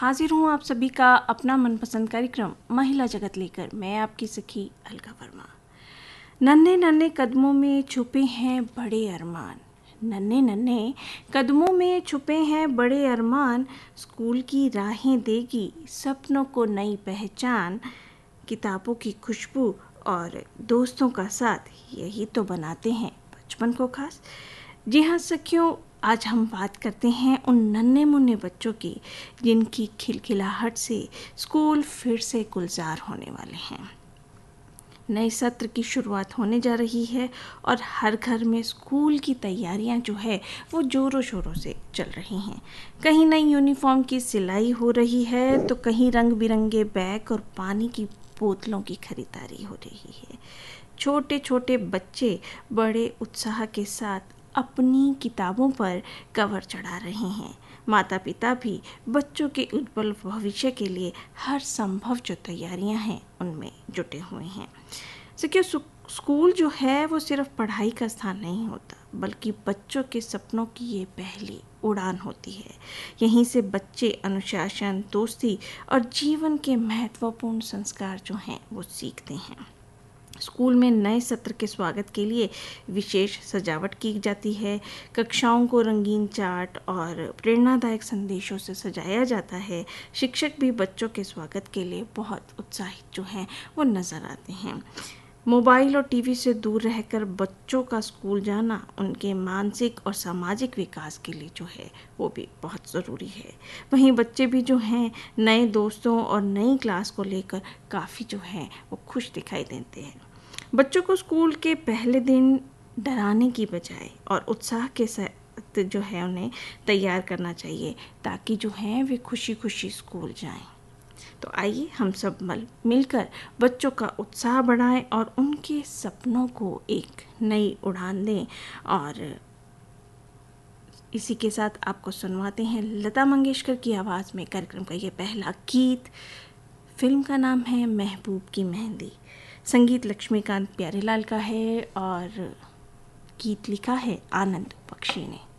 हाजिर हूँ आप सभी का अपना मनपसंद कार्यक्रम महिला जगत लेकर। मैं आपकी सखी अलका वर्मा। नन्हे नन्हे कदमों में छुपे हैं बड़े अरमान, नन्हे नन्हे कदमों में छुपे हैं बड़े अरमान। स्कूल की राहें देगी सपनों को नई पहचान। किताबों की खुशबू और दोस्तों का साथ, यही तो बनाते हैं बचपन को खास। जी हाँ सखियों, आज हम बात करते हैं उन नन्हे मुन्ने बच्चों की जिनकी खिलखिलाहट से स्कूल फिर से गुलजार होने वाले हैं। नए सत्र की शुरुआत होने जा रही है और हर घर में स्कूल की तैयारियां जो है वो ज़ोरों शोरों से चल रही हैं। कहीं नई यूनिफॉर्म की सिलाई हो रही है तो कहीं रंग बिरंगे बैग और पानी की बोतलों की खरीदारी हो रही है। छोटे छोटे बच्चे बड़े उत्साह के साथ अपनी किताबों पर कवर चढ़ा रहे हैं। माता पिता भी बच्चों के उज्जवल भविष्य के लिए हर संभव जो तैयारियां हैं उनमें जुटे हुए हैं। देखिए, स्कूल जो है वो सिर्फ पढ़ाई का स्थान नहीं होता, बल्कि बच्चों के सपनों की ये पहली उड़ान होती है। यहीं से बच्चे अनुशासन, दोस्ती और जीवन के महत्वपूर्ण संस्कार जो हैं वो सीखते हैं। स्कूल में नए सत्र के स्वागत के लिए विशेष सजावट की जाती है। कक्षाओं को रंगीन चार्ट और प्रेरणादायक संदेशों से सजाया जाता है। शिक्षक भी बच्चों के स्वागत के लिए बहुत उत्साहित जो हैं वो नज़र आते हैं। मोबाइल और टीवी से दूर रहकर बच्चों का स्कूल जाना उनके मानसिक और सामाजिक विकास के लिए जो है वो भी बहुत ज़रूरी है। वहीं बच्चे भी जो हैं नए दोस्तों और नई क्लास को लेकर काफ़ी जो हैं वो खुश दिखाई देते हैं। बच्चों को स्कूल के पहले दिन डराने की बजाय और उत्साह के साथ जो है उन्हें तैयार करना चाहिए, ताकि जो है वे खुशी खुशी स्कूल जाएं। तो आइए हम सब मिलकर बच्चों का उत्साह बढ़ाएं और उनके सपनों को एक नई उड़ान दें। और इसी के साथ आपको सुनवाते हैं लता मंगेशकर की आवाज़ में कार्यक्रम का ये पहला गीत। फिल्म का नाम है महबूब की मेहंदी। संगीत लक्ष्मीकांत प्यारेलाल का है और गीत लिखा है आनंद बख्शी ने।